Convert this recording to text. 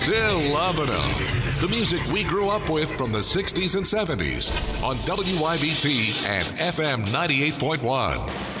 Still loving them. The music we grew up with from the 60s and 70s on WYBT and FM 98.1.